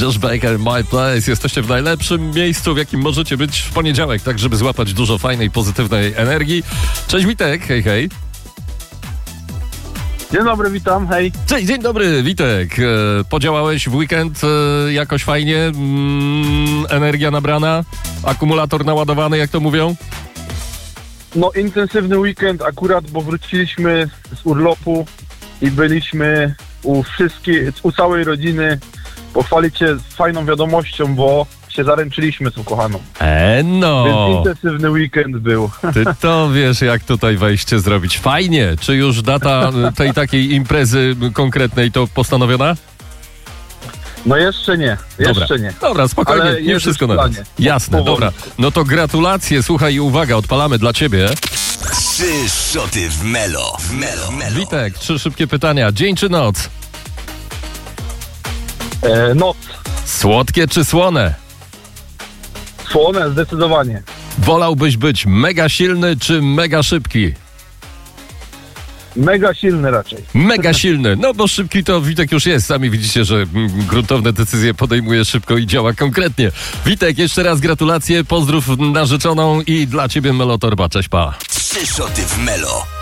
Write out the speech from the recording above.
Josh Baker, My Place. Jesteście w najlepszym miejscu, w jakim możecie być w poniedziałek, tak żeby złapać dużo fajnej, pozytywnej energii. Cześć Witek, hej, hej. Dzień dobry, witam, hej. Cześć, dzień dobry, Witek. Podziałałeś w weekend jakoś fajnie? Energia nabrana? Akumulator naładowany, jak to mówią? No, intensywny weekend akurat, bo wróciliśmy z urlopu i byliśmy u całej rodziny pochwalić się fajną wiadomością, bo się zaręczyliśmy z ukochaną. No. Więc intensywny weekend był. Ty to wiesz, jak tutaj wejście zrobić. Fajnie. Czy już data tej takiej imprezy konkretnej to postanowiona? No jeszcze nie, nie. Dobra, spokojnie, Ale nie jest wszystko w na planie. raz. Jasne, Powoli. dobra. No to gratulacje, słuchaj i uwaga, odpalamy dla ciebie. 3 szoty w Melo. Witek, 3 szybkie pytania. Dzień czy noc? Noc. Słodkie czy słone? Słone, zdecydowanie. Wolałbyś być mega silny czy mega szybki? Mega silny raczej. Mega silny. No bo szybki to Witek już jest. Sami widzicie, że gruntowne decyzje podejmuje szybko i działa konkretnie. Witek, jeszcze raz gratulacje, pozdrów narzeczoną i dla ciebie Melotorba. Cześć, pa. 3 szoty w Melo.